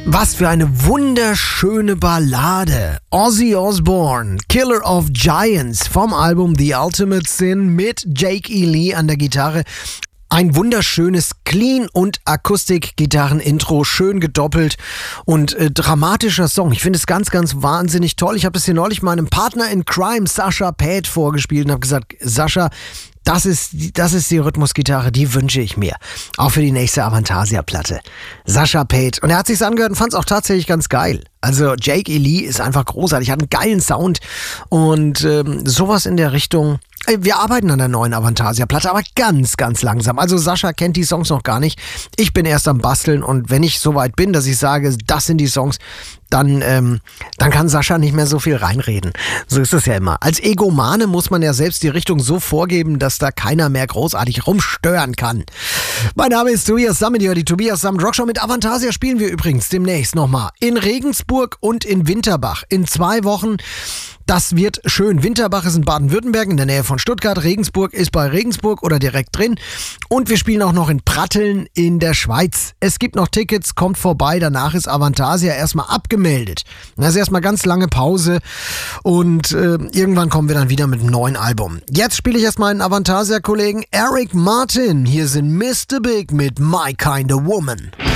Was für eine wunderschöne Ballade. Ozzy Osbourne, Killer of Giants vom Album The Ultimate Sin mit Jake E. Lee an der Gitarre. Ein wunderschönes Clean- und Akustik-Gitarren-Intro, schön gedoppelt und dramatischer Song. Ich finde es ganz, ganz wahnsinnig toll. Ich habe das hier neulich meinem Partner in Crime, Sascha Päth, vorgespielt und habe gesagt, Sascha, das ist die Rhythmusgitarre, die wünsche ich mir. Auch für die nächste Avantasia-Platte. Sascha Päth. Und er hat sich's angehört und fand es auch tatsächlich ganz geil. Also Jake E. Lee ist einfach großartig, hat einen geilen Sound und sowas in der Richtung. Wir arbeiten an der neuen Avantasia-Platte, aber ganz, ganz langsam. Also Sascha kennt die Songs noch gar nicht. Ich bin erst am Basteln und wenn ich soweit bin, dass ich sage, das sind die Songs, dann kann Sascha nicht mehr so viel reinreden. So ist es ja immer. Als Egomane muss man ja selbst die Richtung so vorgeben, dass da keiner mehr großartig rumstören kann. Mein Name ist Tobias Sam, die Tobias Sam Rockshow. Mit Avantasia spielen wir übrigens demnächst nochmal in Regensburg und in Winterbach. In 2 Wochen. Das wird schön. Winterbach ist in Baden-Württemberg in der Nähe von Stuttgart. Regensburg ist bei Regensburg oder direkt drin. Und wir spielen auch noch in Pratteln in der Schweiz. Es gibt noch Tickets, kommt vorbei. Danach ist Avantasia erstmal abgemeldet. Das ist erstmal ganz lange Pause. Und irgendwann kommen wir dann wieder mit einem neuen Album. Jetzt spiele ich erstmal einen Avantasia-Kollegen Eric Martin. Hier sind Mr. Big mit My Kind of Woman.